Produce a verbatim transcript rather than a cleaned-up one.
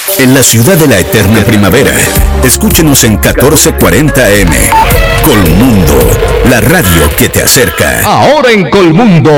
En la ciudad de la eterna primavera, escúchenos en catorce cuarenta A M. Colmundo, la radio que te acerca. Ahora en Colmundo,